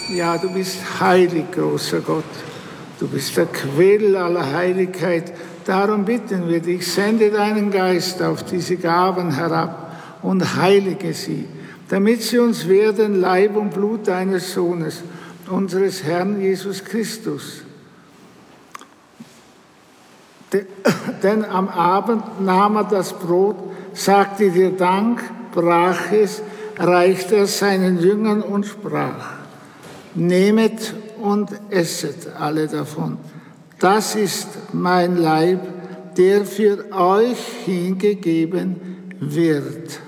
Ja, du bist heilig, großer Gott. Du bist der Quell aller Heiligkeit. Darum bitten wir dich, sende deinen Geist auf diese Gaben herab und heilige sie, damit sie uns werden Leib und Blut deines Sohnes, unseres Herrn Jesus Christus. Denn am Abend nahm er das Brot, sagte dir Dank, brach es, reichte es seinen Jüngern und sprach: Nehmet und esset alle davon. Das ist mein Leib, der für euch hingegeben wird.